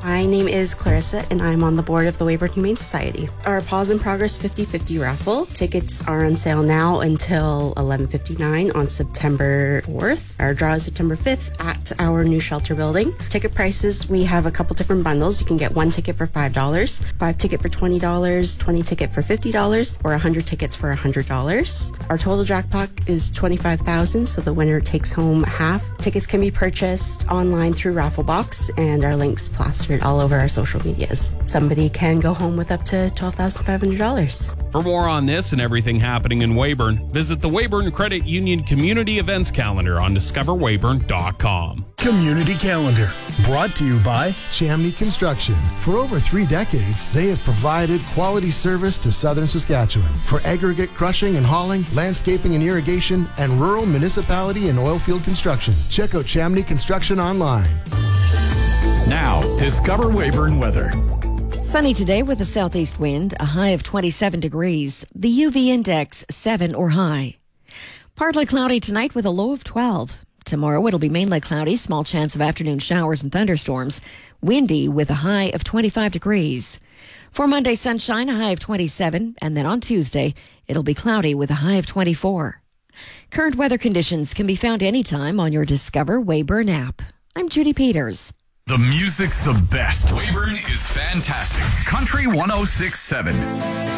My name is Clarissa, and I'm on the board of the Weyburn Humane Society. Our Paws in Progress 50/50 raffle tickets are on sale now until 11:59 on September 4th. Our draw is September 5th at our new shelter building. Ticket prices, we have a couple different bundles. You can get 1 ticket for $5, 5 ticket for $20, 20 ticket for $50, or 100 tickets for $100. Our total jackpot is $25,000, so the winner takes home half. Tickets can be purchased online through Rafflebox, and our links plastered all over our social medias. Somebody can go home with up to $12,500. For more on this and everything happening in Weyburn, visit the Weyburn Credit Union Community Events Calendar on discoverweyburn.com. Community Calendar, brought to you by Chamney Construction. For over 3 decades, they have provided quality service to southern Saskatchewan for aggregate crushing and hauling, landscaping and irrigation, and rural municipality and oilfield construction. Check out Chamney Construction online. Now, Discover Weyburn weather. Sunny today with a southeast wind, a high of 27 degrees. The UV index 7 or high. Partly cloudy tonight with a low of 12. Tomorrow it'll be mainly cloudy, small chance of afternoon showers and thunderstorms. Windy with a high of 25 degrees. For Monday, sunshine, a high of 27. And then on Tuesday, it'll be cloudy with a high of 24. Current weather conditions can be found anytime on your Discover Weyburn app. I'm Judy Peters. The music's the best. Weyburn is fantastic. Country 106.7.